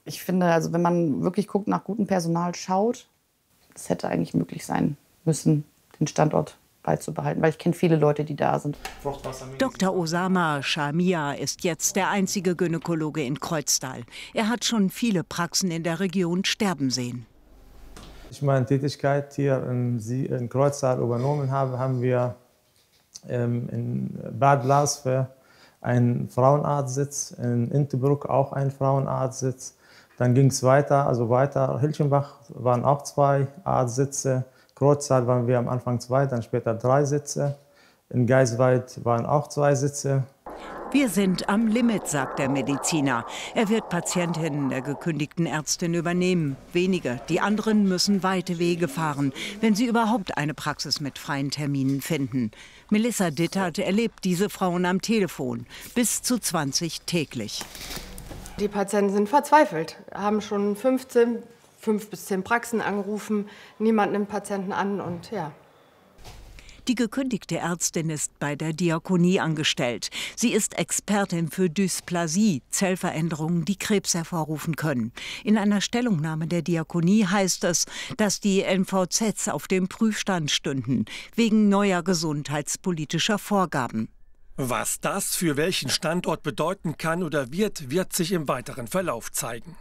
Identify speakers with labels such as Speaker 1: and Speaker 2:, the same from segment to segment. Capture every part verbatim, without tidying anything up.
Speaker 1: Ich finde, also wenn man wirklich guckt, nach gutem Personal schaut, es hätte eigentlich möglich sein müssen, den Standort beizubehalten, weil ich kenne viele Leute, die da sind.
Speaker 2: Doktor Osama Shamia ist jetzt der einzige Gynäkologe in Kreuztal. Er hat schon viele Praxen in der Region sterben sehen.
Speaker 3: Ich meine Tätigkeit hier in, in Kreuztal übernommen habe, haben wir ähm, in Bad Blasve einen Frauenarztsitz, in Intebruck auch einen Frauenarztsitz. Dann ging es weiter, also weiter. Hilchenbach waren auch zwei Arztsitze. Kreuztal waren wir am Anfang zwei, dann später drei Sitze. In Geisweid waren auch zwei Sitze.
Speaker 2: Wir sind am Limit, sagt der Mediziner. Er wird Patientinnen der gekündigten Ärztin übernehmen. Wenige, die anderen müssen weite Wege fahren, wenn sie überhaupt eine Praxis mit freien Terminen finden. Melissa Dittert erlebt diese Frauen am Telefon, bis zu zwanzig täglich.
Speaker 4: Die Patienten sind verzweifelt, haben schon fünfzehn, fünf bis zehn Praxen angerufen. Niemand nimmt Patienten an und ja.
Speaker 2: Die gekündigte Ärztin ist bei der Diakonie angestellt. Sie ist Expertin für Dysplasie, Zellveränderungen, die Krebs hervorrufen können. In einer Stellungnahme der Diakonie heißt es, dass die N V Zs auf dem Prüfstand stünden, wegen neuer gesundheitspolitischer Vorgaben.
Speaker 5: Was das für welchen Standort bedeuten kann oder wird, wird sich im weiteren Verlauf zeigen.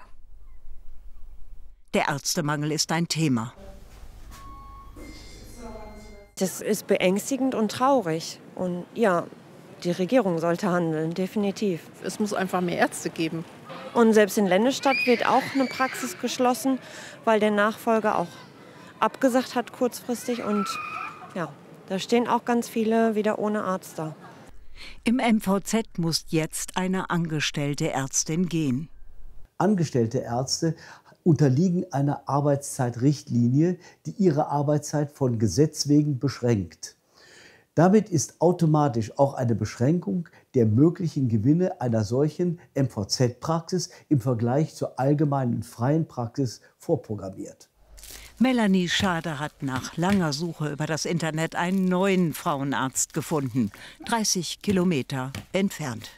Speaker 2: Der Ärztemangel ist ein Thema.
Speaker 6: Das ist beängstigend und traurig. Und ja, die Regierung sollte handeln, definitiv.
Speaker 7: Es muss einfach mehr Ärzte geben.
Speaker 6: Und selbst in Lennestadt wird auch eine Praxis geschlossen, weil der Nachfolger auch abgesagt hat kurzfristig. Und ja, da stehen auch ganz viele wieder ohne Arzt da.
Speaker 2: Im M V Z muss jetzt eine angestellte Ärztin gehen.
Speaker 8: Angestellte Ärzte unterliegen einer Arbeitszeitrichtlinie, die ihre Arbeitszeit von Gesetz wegen beschränkt. Damit ist automatisch auch eine Beschränkung der möglichen Gewinne einer solchen M V Z-Praxis im Vergleich zur allgemeinen freien Praxis vorprogrammiert.
Speaker 2: Melanie Schade hat nach langer Suche über das Internet einen neuen Frauenarzt gefunden, dreißig Kilometer entfernt.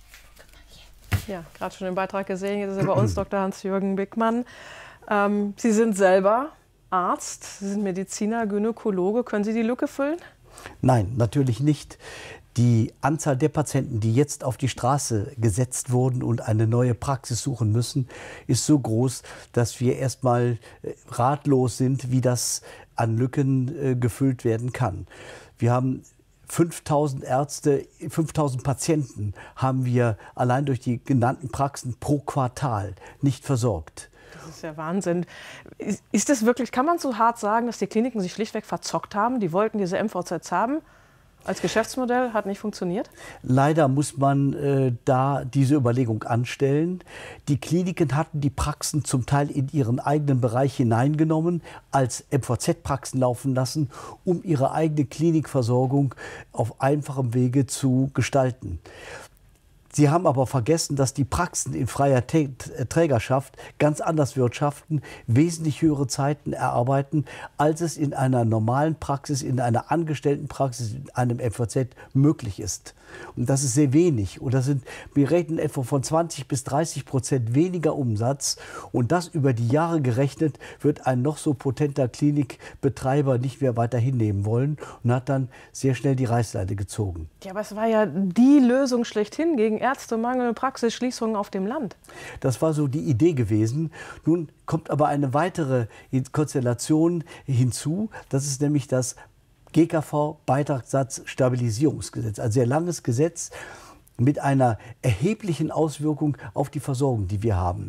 Speaker 7: Ja, gerade schon den Beitrag gesehen, jetzt ist er bei uns Doktor Hans-Jürgen Bickmann. Ähm, Sie sind selber Arzt, Sie sind Mediziner, Gynäkologe. Können Sie die Lücke füllen?
Speaker 8: Nein, natürlich nicht. Die Anzahl der Patienten, die jetzt auf die Straße gesetzt wurden und eine neue Praxis suchen müssen, ist so groß, dass wir erstmal ratlos sind, wie das an Lücken äh, gefüllt werden kann. Wir haben fünftausend Ärzte, fünftausend Patienten haben wir allein durch die genannten Praxen pro Quartal nicht versorgt.
Speaker 7: Das ist ja Wahnsinn. Ist, ist das wirklich, kann man so hart sagen, dass die Kliniken sich schlichtweg verzockt haben? Die wollten diese M V Zs haben. Als Geschäftsmodell hat nicht funktioniert?
Speaker 8: Leider muss man äh, da diese Überlegung anstellen. Die Kliniken hatten die Praxen zum Teil in ihren eigenen Bereich hineingenommen, als M V Z-Praxen laufen lassen, um ihre eigene Klinikversorgung auf einfachem Wege zu gestalten. Sie haben aber vergessen, dass die Praxen in freier Trägerschaft ganz anders wirtschaften, wesentlich höhere Zeiten erarbeiten, als es in einer normalen Praxis, in einer Angestelltenpraxis, in einem M V Z möglich ist. Und das ist sehr wenig. Und das sind, wir reden etwa von zwanzig bis dreißig Prozent weniger Umsatz. Und das über die Jahre gerechnet wird ein noch so potenter Klinikbetreiber nicht mehr weiter hinnehmen wollen und hat dann sehr schnell die Reißleine gezogen.
Speaker 7: Ja, aber es war ja die Lösung schlechthin gegen Ärztemangel, Praxisschließungen auf dem Land.
Speaker 8: Das war so die Idee gewesen. Nun kommt aber eine weitere Konstellation hinzu. Das ist nämlich das G K V-Beitragssatzstabilisierungsgesetz. Ein sehr langes Gesetz mit einer erheblichen Auswirkung auf die Versorgung, die wir haben.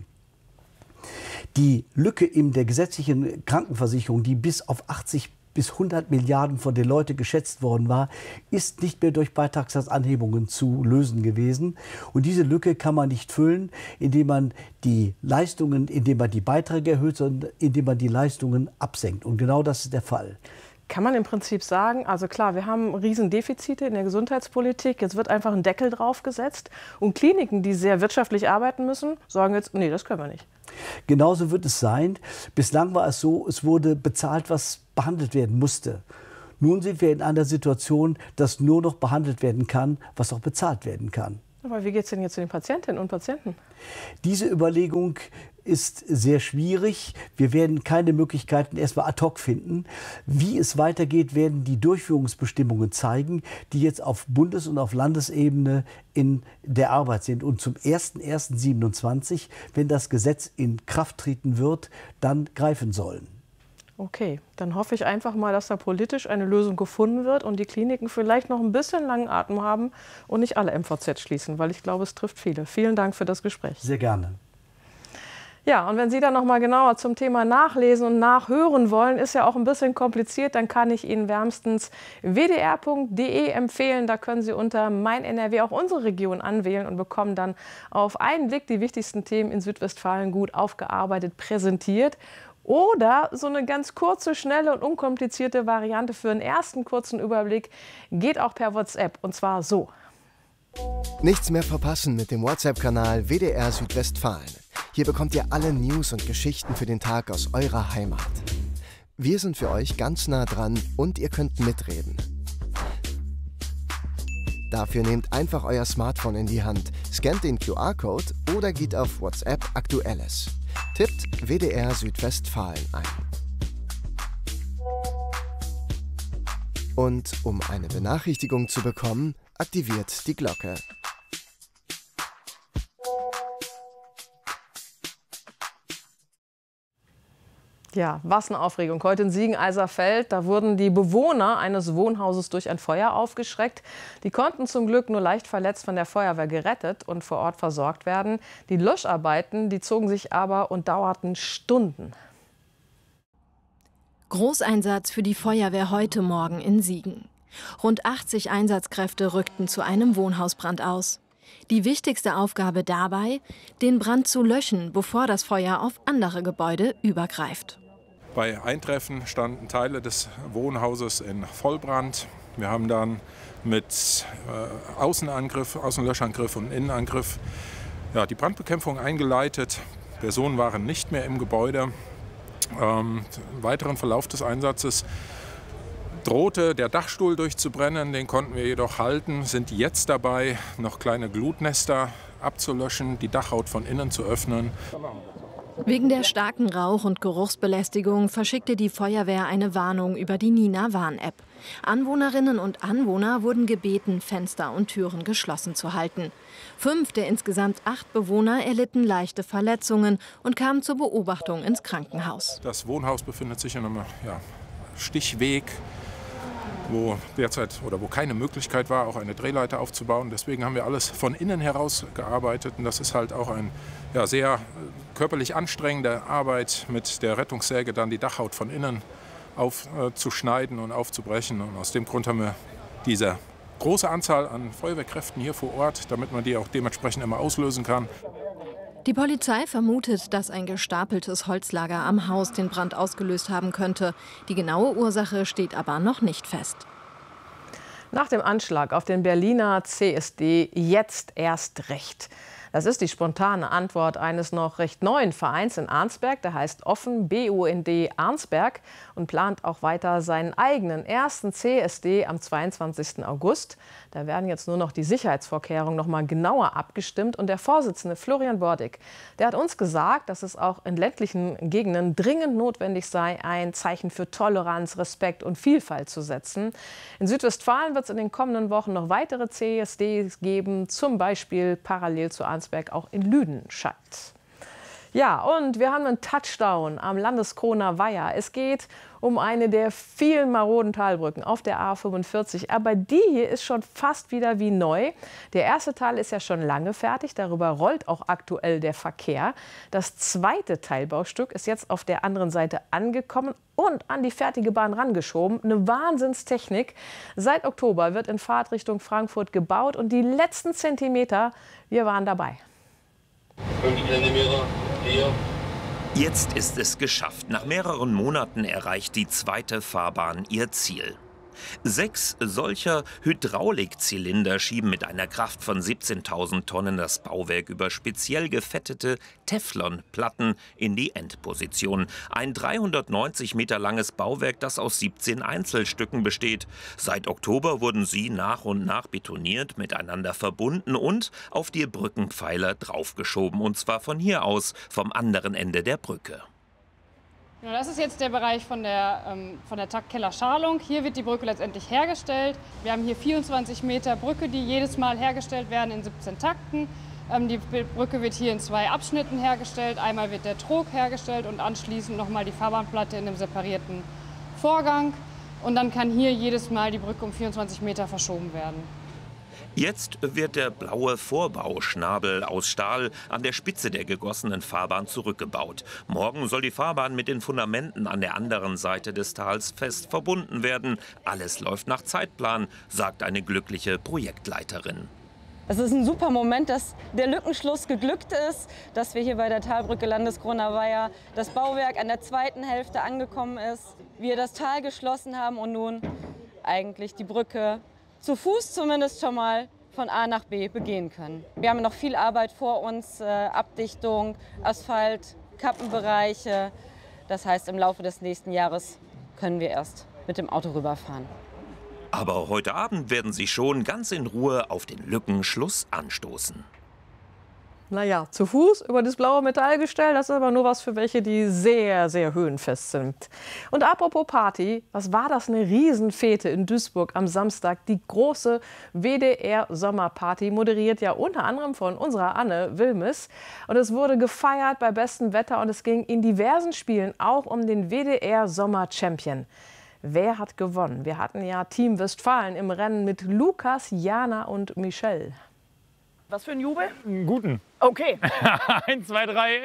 Speaker 8: Die Lücke in der gesetzlichen Krankenversicherung, die bis auf achtzig bis hundert Milliarden von den Leuten geschätzt worden war, ist nicht mehr durch Beitragssatzanhebungen zu lösen gewesen. Und diese Lücke kann man nicht füllen, indem man die Leistungen, indem man die Beiträge erhöht, sondern indem man die Leistungen absenkt. Und genau das ist der Fall.
Speaker 7: Kann man im Prinzip sagen, also klar, wir haben Riesendefizite in der Gesundheitspolitik, jetzt wird einfach ein Deckel draufgesetzt und Kliniken, die sehr wirtschaftlich arbeiten müssen, sagen jetzt, nee, das können wir nicht.
Speaker 8: Genauso wird es sein. Bislang war es so, es wurde bezahlt, was behandelt werden musste. Nun sind wir in einer Situation, dass nur noch behandelt werden kann, was auch bezahlt werden kann.
Speaker 7: Aber wie geht es denn jetzt zu den Patientinnen und Patienten?
Speaker 8: Diese Überlegung ist sehr schwierig. Wir werden keine Möglichkeiten erstmal ad hoc finden. Wie es weitergeht, werden die Durchführungsbestimmungen zeigen, die jetzt auf Bundes- und auf Landesebene in der Arbeit sind. Und zum ersten ersten siebenundzwanzig, wenn das Gesetz in Kraft treten wird, dann greifen sollen.
Speaker 7: Okay, dann hoffe ich einfach mal, dass da politisch eine Lösung gefunden wird und die Kliniken vielleicht noch ein bisschen langen Atem haben und nicht alle M V Z schließen, weil ich glaube, es trifft viele. Vielen Dank für das Gespräch.
Speaker 8: Sehr gerne.
Speaker 7: Ja, und wenn Sie dann noch mal genauer zum Thema nachlesen und nachhören wollen, ist ja auch ein bisschen kompliziert, dann kann ich Ihnen wärmstens w d r punkt d e empfehlen. Da können Sie unter Mein N R W auch unsere Region anwählen und bekommen dann auf einen Blick die wichtigsten Themen in Südwestfalen gut aufgearbeitet präsentiert. Oder so eine ganz kurze, schnelle und unkomplizierte Variante für einen ersten kurzen Überblick geht auch per WhatsApp, und zwar so.
Speaker 9: Nichts mehr verpassen mit dem WhatsApp-Kanal W D R Südwestfalen. Hier bekommt ihr alle News und Geschichten für den Tag aus eurer Heimat. Wir sind für euch ganz nah dran und ihr könnt mitreden. Dafür nehmt einfach euer Smartphone in die Hand, scannt den Q R-Code oder geht auf WhatsApp Aktuelles. Tippt W D R Südwestfalen ein. Und um eine Benachrichtigung zu bekommen, aktiviert die Glocke.
Speaker 7: Ja, was eine Aufregung. Heute in Siegen-Eiserfeld, da wurden die Bewohner eines Wohnhauses durch ein Feuer aufgeschreckt. Die konnten zum Glück nur leicht verletzt von der Feuerwehr gerettet und vor Ort versorgt werden. Die Löscharbeiten, die zogen sich aber und dauerten Stunden.
Speaker 10: Großeinsatz für die Feuerwehr heute Morgen in Siegen. Rund achtzig Einsatzkräfte rückten zu einem Wohnhausbrand aus. Die wichtigste Aufgabe dabei, den Brand zu löschen, bevor das Feuer auf andere Gebäude übergreift.
Speaker 11: Bei Eintreffen standen Teile des Wohnhauses in Vollbrand. Wir haben dann mit äh, Außenangriff, Außenlöschangriff und Innenangriff ja, die Brandbekämpfung eingeleitet. Personen waren nicht mehr im Gebäude. Ähm, im weiteren Verlauf des Einsatzes drohte der Dachstuhl durchzubrennen, den konnten wir jedoch halten, sind jetzt dabei, noch kleine Glutnester abzulöschen, die Dachhaut von innen zu öffnen.
Speaker 10: Wegen der starken Rauch- und Geruchsbelästigung verschickte die Feuerwehr eine Warnung über die Nina-Warn-App. Anwohnerinnen und Anwohner wurden gebeten, Fenster und Türen geschlossen zu halten. Fünf der insgesamt acht Bewohner erlitten leichte Verletzungen und kamen zur Beobachtung ins Krankenhaus.
Speaker 11: Das Wohnhaus befindet sich in einem ja, Stichweg, wo derzeit oder wo keine Möglichkeit war, auch eine Drehleiter aufzubauen. Deswegen haben wir alles von innen heraus gearbeitet. Und das ist halt auch eine ja, sehr körperlich anstrengende Arbeit, mit der Rettungssäge dann die Dachhaut von innen aufzuschneiden äh, und aufzubrechen. Und aus dem Grund haben wir diese große Anzahl an Feuerwehrkräften hier vor Ort, damit man die auch dementsprechend immer auslösen kann.
Speaker 10: Die Polizei vermutet, dass ein gestapeltes Holzlager am Haus den Brand ausgelöst haben könnte. Die genaue Ursache steht aber noch nicht fest.
Speaker 7: Nach dem Anschlag auf den Berliner C S D jetzt erst recht. Das ist die spontane Antwort eines noch recht neuen Vereins in Arnsberg. Der heißt Offen B U N D Arnsberg und plant auch weiter seinen eigenen ersten C S D am zweiundzwanzigsten August. Da werden jetzt nur noch die Sicherheitsvorkehrungen noch mal genauer abgestimmt. Und der Vorsitzende Florian Bordig, der hat uns gesagt, dass es auch in ländlichen Gegenden dringend notwendig sei, ein Zeichen für Toleranz, Respekt und Vielfalt zu setzen. In Südwestfalen wird es in den kommenden Wochen noch weitere C S Ds geben, zum Beispiel parallel zu Arnsberg auch in Lüdenscheid. Ja, und wir haben einen Touchdown am Landeskroner Weiher. Es geht um eine der vielen maroden Talbrücken auf der A fünfundvierzig. Aber die hier ist schon fast wieder wie neu. Der erste Teil ist ja schon lange fertig. Darüber rollt auch aktuell der Verkehr. Das zweite Teilbaustück ist jetzt auf der anderen Seite angekommen und an die fertige Bahn rangeschoben. Eine Wahnsinnstechnik. Seit Oktober wird in Fahrtrichtung Frankfurt gebaut. Und die letzten Zentimeter, wir waren dabei.
Speaker 12: fünf Zentimeter, vier.
Speaker 13: Jetzt ist es geschafft. Nach mehreren Monaten erreicht die zweite Fahrbahn ihr Ziel. Sechs solcher Hydraulikzylinder schieben mit einer Kraft von siebzehntausend Tonnen das Bauwerk über speziell gefettete Teflonplatten in die Endposition. Ein dreihundertneunzig Meter langes Bauwerk, das aus siebzehn Einzelstücken besteht. Seit Oktober wurden sie nach und nach betoniert, miteinander verbunden und auf die Brückenpfeiler draufgeschoben. Und zwar von hier aus, vom anderen Ende der Brücke.
Speaker 14: Das ist jetzt der Bereich von der, ähm, von der Taktkellerschalung. Hier wird die Brücke letztendlich hergestellt. Wir haben hier vierundzwanzig Meter Brücke, die jedes Mal hergestellt werden in siebzehn Takten. Ähm, die Brücke wird hier in zwei Abschnitten hergestellt. Einmal wird der Trog hergestellt und anschließend nochmal die Fahrbahnplatte in einem separierten Vorgang. Und dann kann hier jedes Mal die Brücke um vierundzwanzig Meter verschoben werden.
Speaker 13: Jetzt wird der blaue Vorbauschnabel aus Stahl an der Spitze der gegossenen Fahrbahn zurückgebaut. Morgen soll die Fahrbahn mit den Fundamenten an der anderen Seite des Tals fest verbunden werden. Alles läuft nach Zeitplan, sagt eine glückliche Projektleiterin.
Speaker 15: Es ist ein super Moment, dass der Lückenschluss geglückt ist, dass wir hier bei der Talbrücke Landeskroner-Weiher das Bauwerk an der zweiten Hälfte angekommen ist, wir das Tal geschlossen haben und nun eigentlich die Brücke zu Fuß zumindest schon mal von A nach B begehen können. Wir haben noch viel Arbeit vor uns, äh, Abdichtung, Asphalt, Kappenbereiche. Das heißt, im Laufe des nächsten Jahres können wir erst mit dem Auto rüberfahren.
Speaker 13: Aber heute Abend werden sie schon ganz in Ruhe auf den Lückenschluss anstoßen.
Speaker 7: Naja, zu Fuß über das blaue Metallgestell, das ist aber nur was für welche, die sehr, sehr höhenfest sind. Und apropos Party, was war das eine Riesenfete in Duisburg am Samstag? Die große W D R-Sommerparty, moderiert ja unter anderem von unserer Anne Wilmes. Und es wurde gefeiert bei bestem Wetter und es ging in diversen Spielen auch um den W D R-Sommer-Champion. Wer hat gewonnen? Wir hatten ja Team Westfalen im Rennen mit Lukas, Jana und Michelle.
Speaker 16: Was für ein Jubel?
Speaker 17: Einen guten.
Speaker 16: Okay.
Speaker 17: Eins, zwei, drei.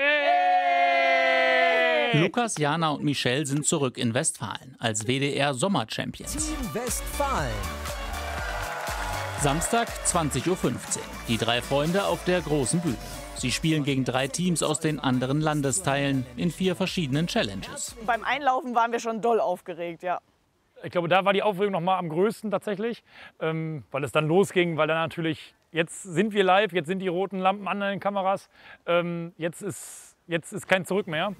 Speaker 16: Hey!
Speaker 18: Lukas, Jana und Michelle sind zurück in Westfalen als W D R-Sommer-Champions.
Speaker 19: Team Westfalen.
Speaker 18: Samstag, zwanzig Uhr fünfzehn. Die drei Freunde auf der großen Bühne. Sie spielen gegen drei Teams aus den anderen Landesteilen in vier verschiedenen Challenges.
Speaker 16: Beim Einlaufen waren wir schon doll aufgeregt, ja.
Speaker 17: Ich glaube, da war die Aufregung noch mal am größten tatsächlich, ähm, weil es dann losging, weil dann natürlich, jetzt sind wir live, jetzt sind die roten Lampen an den Kameras, ähm, jetzt, ist, jetzt ist kein Zurück mehr.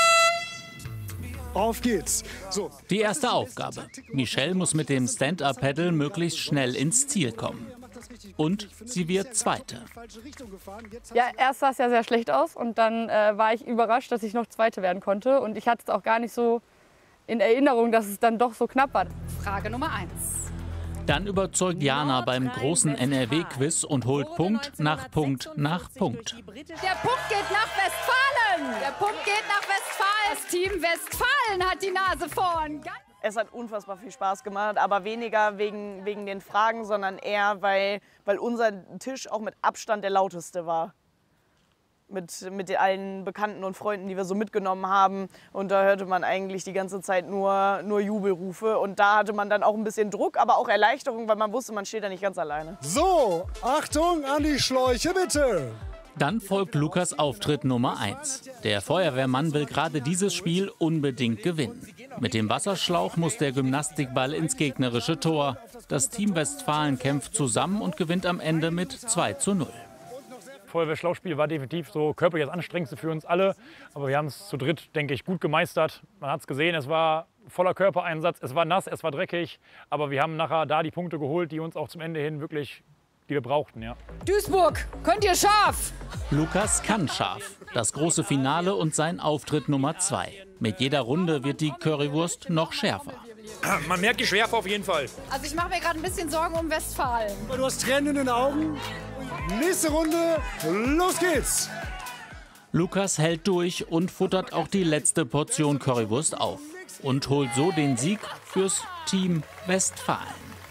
Speaker 19: Auf geht's. So.
Speaker 18: Die erste Aufgabe. Michelle muss mit dem Stand-Up-Paddle möglichst schnell ins Ziel kommen. Und sie wird Zweite.
Speaker 20: Ja, erst sah es ja sehr schlecht aus und dann äh, war ich überrascht, dass ich noch Zweite werden konnte. Und ich hatte es auch gar nicht so in Erinnerung, dass es dann doch so knapp war.
Speaker 21: Frage Nummer eins.
Speaker 18: Dann überzeugt Jana beim großen N R W-Quiz und holt Punkt nach Punkt nach Punkt.
Speaker 21: Der Punkt geht nach Westfalen. Der Punkt geht nach Westfalen. Das Team Westfalen hat die Nase vorn.
Speaker 16: Es hat unfassbar viel Spaß gemacht, aber weniger wegen, wegen den Fragen, sondern eher, weil, weil unser Tisch auch mit Abstand der lauteste war. Mit, mit allen Bekannten und Freunden, die wir so mitgenommen haben. Und da hörte man eigentlich die ganze Zeit nur, nur Jubelrufe. Und da hatte man dann auch ein bisschen Druck, aber auch Erleichterung, weil man wusste, man steht da nicht ganz alleine.
Speaker 19: So, Achtung an die Schläuche, bitte!
Speaker 18: Dann folgt Lukas Auftritt Nummer eins. Der Feuerwehrmann will gerade dieses Spiel unbedingt gewinnen. Mit dem Wasserschlauch muss der Gymnastikball ins gegnerische Tor. Das Team Westfalen kämpft zusammen und gewinnt am Ende mit zwei zu null.
Speaker 17: Feuerwehrschlauchspiel war definitiv so körperlich das Anstrengendste für uns alle. Aber wir haben es zu dritt, denke ich, gut gemeistert. Man hat es gesehen, es war voller Körpereinsatz, es war nass, es war dreckig. Aber wir haben nachher da die Punkte geholt, die uns auch zum Ende hin wirklich, die wir brauchten. Ja.
Speaker 21: Duisburg, könnt ihr scharf?
Speaker 18: Lukas kann scharf. Das große Finale und sein Auftritt Nummer zwei. Mit jeder Runde wird die Currywurst noch schärfer.
Speaker 17: Man merkt die Schärfe auf jeden Fall.
Speaker 21: Also ich mache mir gerade ein bisschen Sorgen um Westfalen.
Speaker 19: Du hast Tränen in den Augen. Nächste Runde, los geht's!
Speaker 18: Lukas hält durch und futtert auch die letzte Portion Currywurst auf und holt so den Sieg fürs Team Westfalen.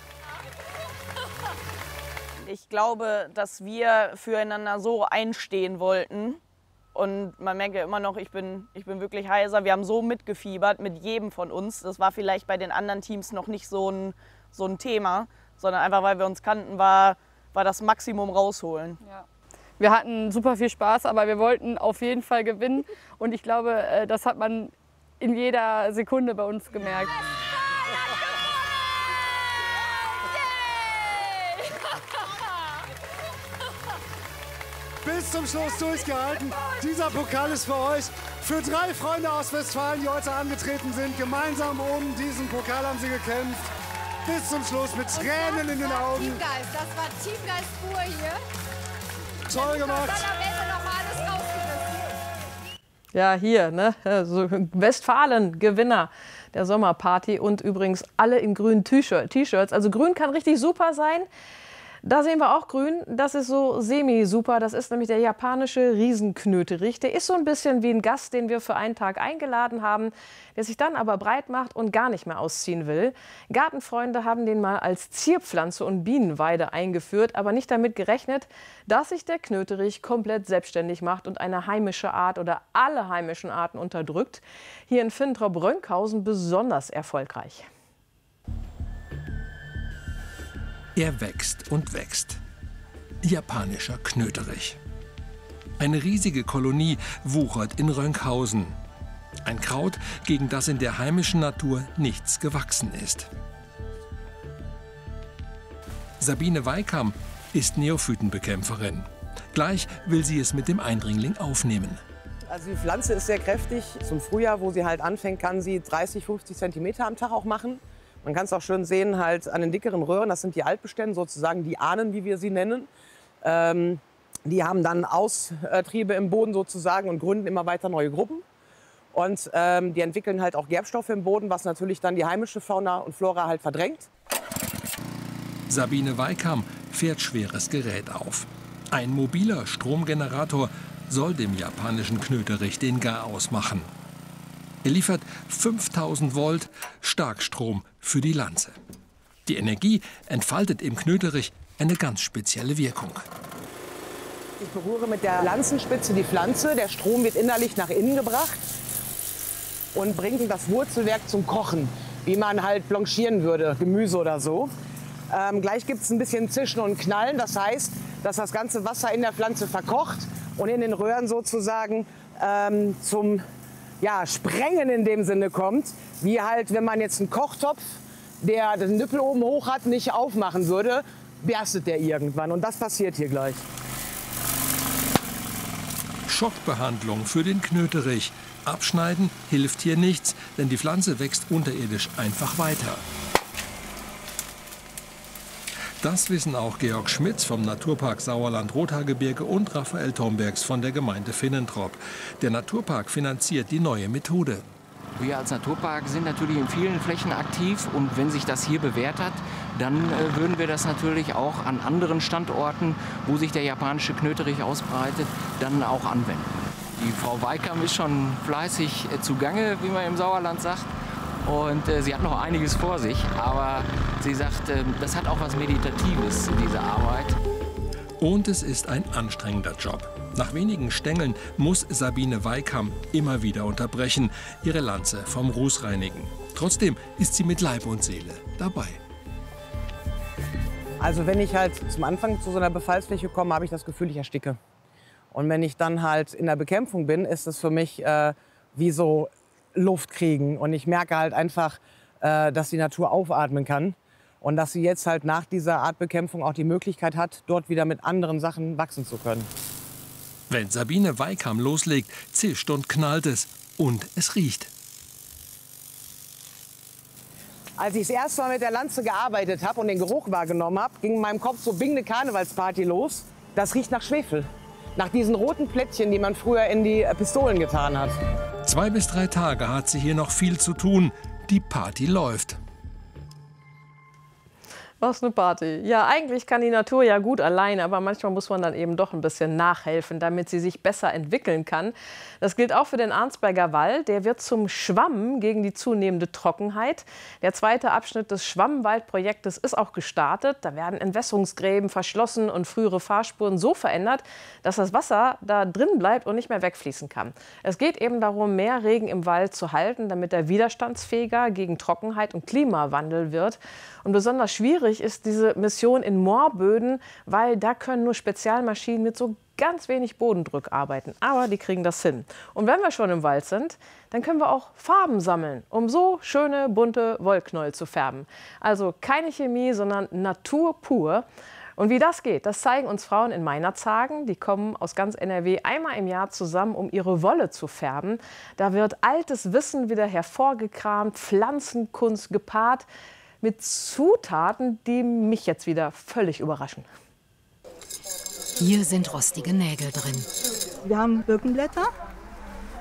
Speaker 16: Ich glaube, dass wir füreinander so einstehen wollten. Und man merkt ja immer noch, ich bin, ich bin wirklich heiser. Wir haben so mitgefiebert mit jedem von uns. Das war vielleicht bei den anderen Teams noch nicht so ein, so ein Thema, sondern einfach, weil wir uns kannten, war, war das Maximum rausholen.
Speaker 20: Ja. Wir hatten super viel Spaß, aber wir wollten auf jeden Fall gewinnen. Und ich glaube, das hat man in jeder Sekunde bei uns gemerkt.
Speaker 19: bis zum Schluss durchgehalten. Dieser Pokal ist für euch, für drei Freunde aus Westfalen, die heute angetreten sind. Gemeinsam um diesen Pokal haben sie gekämpft. Bis zum Schluss mit Tränen in den Augen.
Speaker 21: Teamgeist, das war Teamgeist pur hier.
Speaker 19: Toll gemacht.
Speaker 21: Das am Ende noch mal alles rausgerissen.
Speaker 7: Ja, hier, ne? Also Westfalen, Gewinner der Sommerparty und übrigens alle in grünen T-Shirts. Also grün kann richtig super sein. Da sehen wir auch grün, das ist so semi-super. Das ist nämlich der japanische Riesenknöterich. Der ist so ein bisschen wie ein Gast, den wir für einen Tag eingeladen haben, der sich dann aber breit macht und gar nicht mehr ausziehen will. Gartenfreunde haben den mal als Zierpflanze und Bienenweide eingeführt, aber nicht damit gerechnet, dass sich der Knöterich komplett selbstständig macht und eine heimische Art oder alle heimischen Arten unterdrückt. Hier in Finntrop-Rönkhausen besonders erfolgreich.
Speaker 5: Er wächst und wächst. Japanischer Knöterich. Eine riesige Kolonie wuchert in Rönkhausen. Ein Kraut, gegen das in der heimischen Natur nichts gewachsen ist. Sabine Weikam ist Neophytenbekämpferin. Gleich will sie es mit dem Eindringling aufnehmen.
Speaker 1: Also die Pflanze ist sehr kräftig. Zum Frühjahr, wo sie halt anfängt, kann sie dreißig, fünfzig Zentimeter am Tag auch machen. Man kann es auch schön sehen halt an den dickeren Röhren, das sind die Altbestände, sozusagen die Ahnen, wie wir sie nennen. Ähm, die haben dann Austriebe im Boden sozusagen und gründen immer weiter neue Gruppen. Und ähm, die entwickeln halt auch Gerbstoffe im Boden, was natürlich dann die heimische Fauna und Flora halt verdrängt.
Speaker 5: Sabine Weikam fährt schweres Gerät auf. Ein mobiler Stromgenerator soll dem japanischen Knöterich den Garaus machen. Er liefert fünftausend Volt Starkstrom für die Lanze. Die Energie entfaltet im Knöterich eine ganz spezielle Wirkung.
Speaker 1: Ich berühre mit der Lanzenspitze die Pflanze. Der Strom wird innerlich nach innen gebracht und bringt das Wurzelwerk zum Kochen, wie man halt blanchieren würde, Gemüse oder so. Ähm, gleich gibt es ein bisschen Zischen und Knallen. Das heißt, dass das ganze Wasser in der Pflanze verkocht und in den Röhren sozusagen ähm, zum ja, Sprengen in dem Sinne kommt, wie halt, wenn man jetzt einen Kochtopf, der den Nippel oben hoch hat, nicht aufmachen würde, berstet der irgendwann. Und das passiert hier gleich.
Speaker 5: Schockbehandlung für den Knöterich. Abschneiden hilft hier nichts, denn die Pflanze wächst unterirdisch einfach weiter. Das wissen auch Georg Schmitz vom Naturpark Sauerland-Rothaargebirge und Raphael Tombergs von der Gemeinde Finnentrop. Der Naturpark finanziert die neue Methode.
Speaker 22: Wir als Naturpark sind natürlich in vielen Flächen aktiv und wenn sich das hier bewährt hat, dann äh, würden wir das natürlich auch an anderen Standorten, wo sich der japanische Knöterich ausbreitet, dann auch anwenden. Die Frau Weikam ist schon fleißig äh, zugange, wie man im Sauerland sagt. Und äh, sie hat noch einiges vor sich, aber sie sagt, äh, das hat auch was Meditatives, diese Arbeit.
Speaker 5: Und es ist ein anstrengender Job. Nach wenigen Stängeln muss Sabine Weikam immer wieder unterbrechen, ihre Lanze vom Ruß reinigen. Trotzdem ist sie mit Leib und Seele dabei.
Speaker 1: Also wenn ich halt zum Anfang zu so einer Befallsfläche komme, habe ich das Gefühl, ich ersticke. Und wenn ich dann halt in der Bekämpfung bin, ist es für mich äh, wie so Luft kriegen. Und ich merke halt einfach, äh, dass die Natur aufatmen kann. Und dass sie jetzt halt nach dieser Artbekämpfung auch die Möglichkeit hat, dort wieder mit anderen Sachen wachsen zu können.
Speaker 5: Wenn Sabine Weikam loslegt, zischt und knallt es. Und es riecht.
Speaker 1: Als ich das erste Mal mit der Lanze gearbeitet habe und den Geruch wahrgenommen habe, ging in meinem Kopf so Bing ne Karnevalsparty los. Das riecht nach Schwefel. Nach diesen roten Plättchen, die man früher in die Pistolen getan hat.
Speaker 5: Zwei bis drei Tage hat sie hier noch viel zu tun. Die Party läuft.
Speaker 7: Was eine Party. Ja, eigentlich kann die Natur ja gut alleine, aber manchmal muss man dann eben doch ein bisschen nachhelfen, damit sie sich besser entwickeln kann. Das gilt auch für den Arnsberger Wald. Der wird zum Schwamm gegen die zunehmende Trockenheit. Der zweite Abschnitt des Schwammwaldprojektes ist auch gestartet. Da werden Entwässerungsgräben verschlossen und frühere Fahrspuren so verändert, dass das Wasser da drin bleibt und nicht mehr wegfließen kann. Es geht eben darum, mehr Regen im Wald zu halten, damit er widerstandsfähiger gegen Trockenheit und Klimawandel wird. Und besonders schwierig ist diese Mission in Moorböden, weil da können nur Spezialmaschinen mit so ganz wenig Bodendruck arbeiten. Aber die kriegen das hin. Und wenn wir schon im Wald sind, dann können wir auch Farben sammeln, um so schöne, bunte Wollknäuel zu färben. Also keine Chemie, sondern Natur pur. Und wie das geht, das zeigen uns Frauen in Meinerzhagen. Die kommen aus ganz N R W einmal im Jahr zusammen, um ihre Wolle zu färben. Da wird altes Wissen wieder hervorgekramt, Pflanzenkunst gepaart mit Zutaten, die mich jetzt wieder völlig überraschen.
Speaker 3: Hier sind rostige Nägel drin.
Speaker 4: Wir haben Birkenblätter,